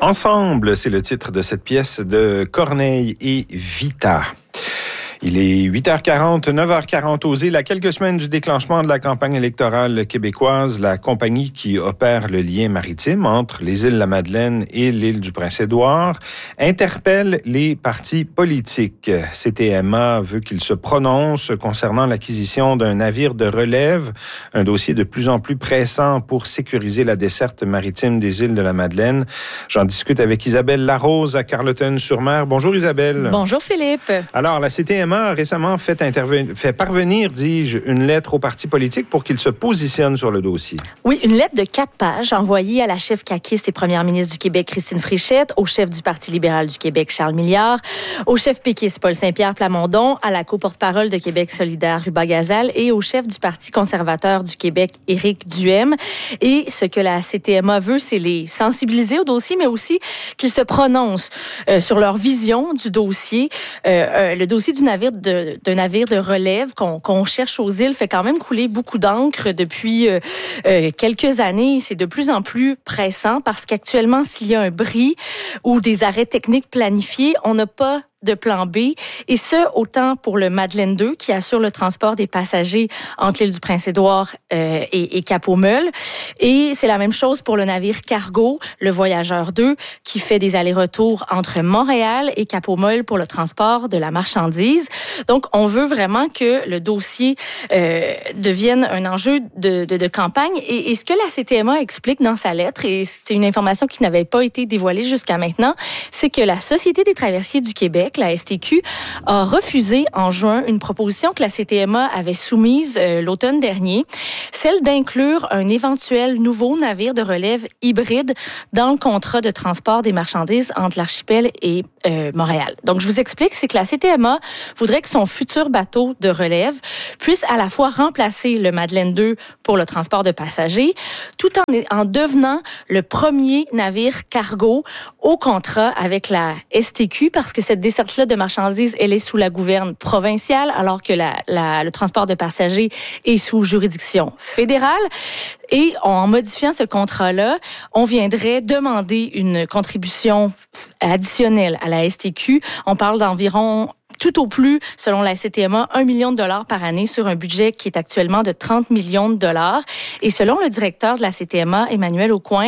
Ensemble, c'est le titre de cette pièce de Corneille et Vita. Il est 8h40, 9h40 aux îles. À quelques semaines du déclenchement de la campagne électorale québécoise, la compagnie qui opère le lien maritime entre les îles de la Madeleine et l'île du Prince-Édouard interpelle les partis politiques. CTMA veut qu'ils se prononcent concernant l'acquisition d'un navire de relève, un dossier de plus en plus pressant pour sécuriser la desserte maritime des îles de la Madeleine. J'en discute avec Isabelle Larose à Carleton-sur-Mer. Bonjour Isabelle. Bonjour Philippe. Alors, la CTMA a récemment fait parvenir, dis-je, une lettre aux partis politiques pour qu'ils se positionnent sur le dossier. Oui, une lettre de 4 pages envoyée à la chef caquiste et première ministre du Québec, Christine Fréchette, au chef du Parti libéral du Québec, Charles Milliard, au chef péquiste, Paul Saint-Pierre Plamondon, à la co-porte-parole de Québec solidaire, Ruba Gazal, et au chef du Parti conservateur du Québec, Éric Duhem. Et ce que la CTMA veut, c'est les sensibiliser au dossier, mais aussi qu'ils se prononcent sur leur vision du dossier. Le dossier d'un navire de relève qu'on cherche aux îles fait quand même couler beaucoup d'encre depuis quelques années. C'est de plus en plus pressant parce qu'actuellement, s'il y a un bris ou des arrêts techniques planifiés, on n'a pas de plan B, et ce, autant pour le Madeleine 2, qui assure le transport des passagers entre l'île du Prince-Édouard et Cap-aux-Meules. Et c'est la même chose pour le navire Cargo, le Voyageur 2, qui fait des allers-retours entre Montréal et Cap-aux-Meules pour le transport de la marchandise. Donc, on veut vraiment que le dossier devienne un enjeu de campagne. Et ce que la CTMA explique dans sa lettre, et c'est une information qui n'avait pas été dévoilée jusqu'à maintenant, c'est que la Société des traversiers du Québec, la STQ, a refusé en juin une proposition que la CTMA avait soumise l'automne dernier, celle d'inclure un éventuel nouveau navire de relève hybride dans le contrat de transport des marchandises entre l'archipel et Montréal. Donc, je vous explique, c'est que la CTMA voudrait que son futur bateau de relève puisse à la fois remplacer le Madeleine 2 pour le transport de passagers, tout en devenant le premier navire cargo au contrat avec la STQ, parce que cette desserte-là de marchandises, elle est sous la gouverne provinciale, alors que le transport de passagers est sous juridiction fédérale. Et en modifiant ce contrat-là, on viendrait demander une contribution additionnelle à la STQ. On parle d'environ, tout au plus, selon la CTMA, 1 million de dollars par année sur un budget qui est actuellement de 30 millions de dollars. Et selon le directeur de la CTMA, Emmanuel Aucoin,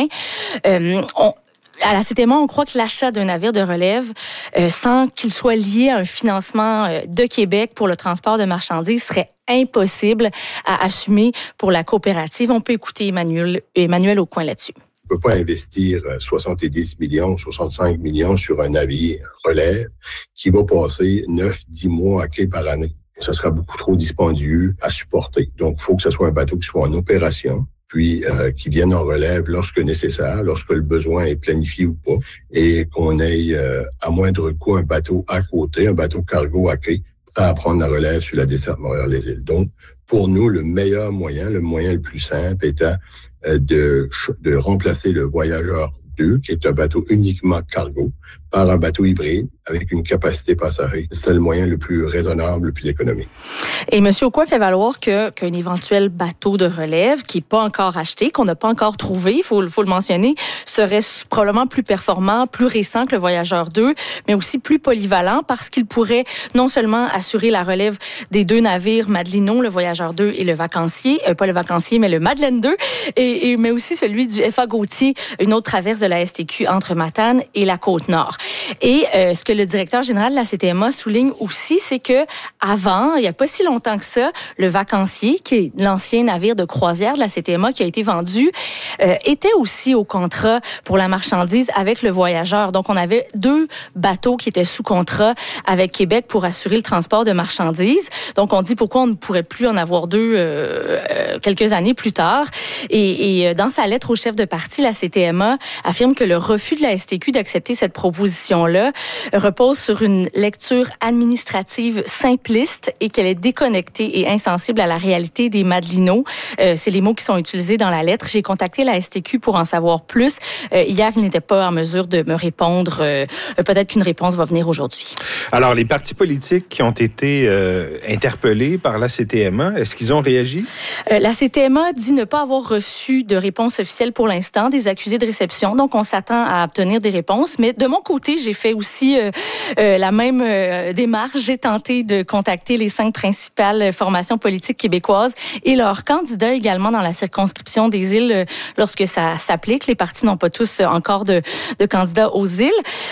à la CTMA, on croit que l'achat d'un navire de relève, sans qu'il soit lié à un financement de Québec pour le transport de marchandises, serait impossible à assumer pour la coopérative. On peut écouter Emmanuel Aucoin là-dessus. On ne peut pas investir 70 millions, 65 millions sur un navire relève qui va passer 9-10 mois à quai par année. Ça sera beaucoup trop dispendieux à supporter. Donc, il faut que ce soit un bateau qui soit en opération, puis qui vienne en relève lorsque nécessaire, lorsque le besoin est planifié ou pas, et qu'on ait à moindre coût un bateau à côté, un bateau cargo à quai, prêt à prendre la relève sur la desserte Montréal-les-Îles. Donc, pour nous, le meilleur moyen, le moyen le plus simple étant de remplacer le Voyageur 2, qui est un bateau uniquement cargo, par un bateau hybride avec une capacité passager. C'est le moyen le plus raisonnable, le plus économique. Et M. Aucoin fait valoir qu'un éventuel bateau de relève qui n'est pas encore acheté, qu'on n'a pas encore trouvé, il faut le mentionner, serait probablement plus performant, plus récent que le Voyageur 2, mais aussi plus polyvalent parce qu'il pourrait non seulement assurer la relève des 2 navires Madelino, le Voyageur 2 et le Vacancier, pas le Vacancier, mais le Madeleine 2, mais aussi celui du F.A. Gauthier, une autre traverse de la STQ entre Matane et la Côte-Nord. Et ce que le directeur général de la CTMA souligne aussi, c'est que avant, il n'y a pas si longtemps que ça, le Vacancier, qui est l'ancien navire de croisière de la CTMA qui a été vendu, était aussi au contrat pour la marchandise avec le Voyageur. Donc, on avait 2 bateaux qui étaient sous contrat avec Québec pour assurer le transport de marchandises. Donc, on dit pourquoi on ne pourrait plus en avoir 2 quelques années plus tard. Et dans sa lettre au chef de parti, la CTMA affirme que le refus de la STQ d'accepter cette proposition-là repose sur une lecture administrative simpliste et qu'elle est déconnectée et insensible à la réalité des Madelinots. C'est les mots qui sont utilisés dans la lettre. J'ai contacté la STQ pour en savoir plus. Hier, il n'était pas en mesure de me répondre. Peut-être qu'une réponse va venir aujourd'hui. Alors, les partis politiques qui ont été interpellés par la CTMA, est-ce qu'ils ont réagi? La CTMA dit ne pas avoir reçu de réponse officielle pour l'instant des accusés de réception. Donc, on s'attend à obtenir des réponses. Mais de mon côté, j'ai fait aussi la même démarche. J'ai tenté de contacter les 5 principales formations politiques québécoises et leurs candidats également dans la circonscription des îles lorsque ça s'applique. Les partis n'ont pas tous encore de candidats aux îles.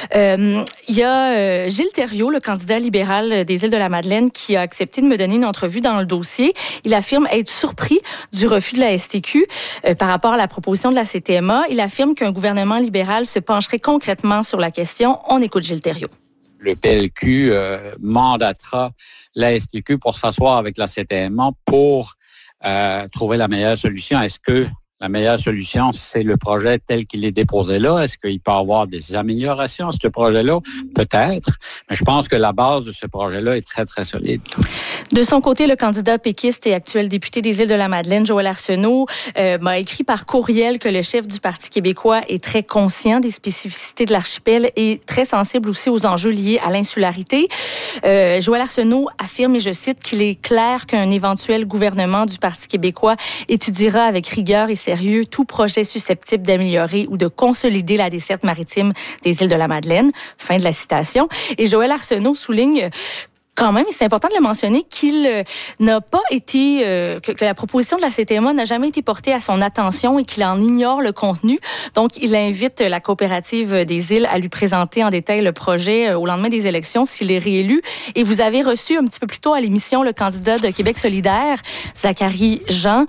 Il y a Gilles Thériault, le candidat libéral des îles de la Madeleine, qui a accepté de me donner une entrevue dans le dossier. Il affirme être surpris du refus de la STQ par rapport à la proposition de la CTMA. Il affirme qu'un gouvernement libéral se pencherait concrètement sur la question. On écoute Gilles Thériault. Le PLQ mandatera la STQ pour s'asseoir avec la CTMA pour trouver la meilleure solution. Est-ce que la meilleure solution, c'est le projet tel qu'il est déposé là? Est-ce qu'il peut y avoir des améliorations à ce projet-là? Peut-être, mais je pense que la base de ce projet-là est très, très solide. De son côté, le candidat péquiste et actuel député des îles de la Madeleine, Joël Arsenault, m'a écrit par courriel que le chef du Parti québécois est très conscient des spécificités de l'archipel et très sensible aussi aux enjeux liés à l'insularité. Joël Arsenault affirme, et je cite, qu'il est clair qu'un éventuel gouvernement du Parti québécois étudiera avec rigueur et sérieux tout projet susceptible d'améliorer ou de consolider la desserte maritime des îles de la Madeleine. Fin de la citation. Et Joël Arsenault souligne quand même, c'est important de le mentionner, qu'il n'a pas été, que la proposition de la CTMA n'a jamais été portée à son attention et qu'il en ignore le contenu. Donc, il invite la coopérative des îles à lui présenter en détail le projet au lendemain des élections s'il est réélu. Et vous avez reçu un petit peu plus tôt à l'émission le candidat de Québec solidaire, Zachary Jean,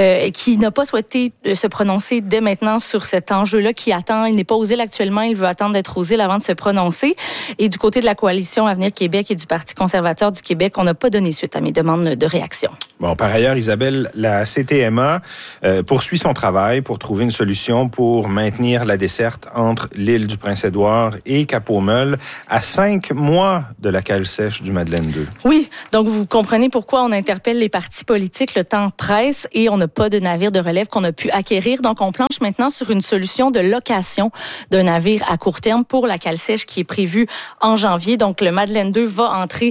qui n'a pas souhaité se prononcer dès maintenant sur cet enjeu-là, qui attend. Il n'est pas aux îles actuellement, il veut attendre d'être aux îles avant de se prononcer. Et du côté de la coalition Avenir Québec et du Parti conservateur du Québec, on n'a pas donné suite à mes demandes de réaction. Bon, par ailleurs, Isabelle, la CTMA poursuit son travail pour trouver une solution pour maintenir la desserte entre l'île du Prince-Édouard et Cap-aux-Meules à 5 mois de la cale sèche du Madeleine 2. Oui, donc vous comprenez pourquoi on interpelle les partis politiques. Le temps presse et on n'a pas de navire de relève qu'on a pu acquérir. Donc, on planche maintenant sur une solution de location d'un navire à court terme pour la cale sèche qui est prévue en janvier. Donc, le Madeleine 2 va entrer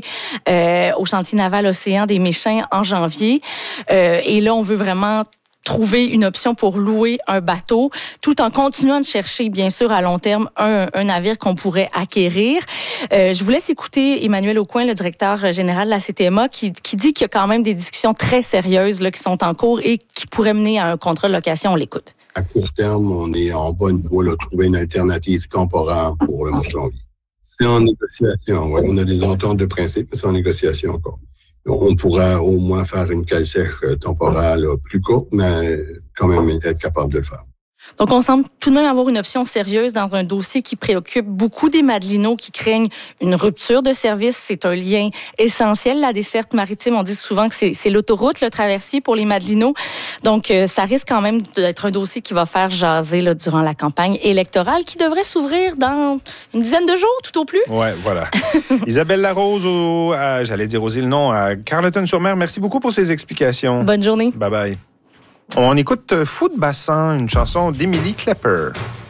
au chantier naval Océan des Méchins en janvier. Et là, on veut vraiment trouver une option pour louer un bateau, tout en continuant de chercher, bien sûr, à long terme, un navire qu'on pourrait acquérir. Je vous laisse écouter Emmanuel Aucoin, le directeur général de la CTMA, qui dit qu'il y a quand même des discussions très sérieuses là, qui sont en cours et qui pourraient mener à un contrat de location. On l'écoute. À court terme, on est en bonne voie de trouver une alternative temporaire pour le mois de janvier. C'est en négociation, oui. On a des ententes de principe, mais c'est en négociation encore. On pourra au moins faire une cale sèche temporaire plus courte, mais quand même être capable de le faire. Donc, on semble tout de même avoir une option sérieuse dans un dossier qui préoccupe beaucoup des Madelinots qui craignent une rupture de service. C'est un lien essentiel, la desserte maritime. On dit souvent que c'est l'autoroute, le traversier pour les Madelinots. Donc, ça risque quand même d'être un dossier qui va faire jaser là, durant la campagne électorale qui devrait s'ouvrir dans une dizaine de jours, tout au plus. Ouais, voilà. Isabelle Larose, j'allais dire aux îles, non, à Carleton-sur-Mer, merci beaucoup pour ces explications. Bonne journée. Bye-bye. On écoute Fou de bassin, une chanson d'Émilie Klepper.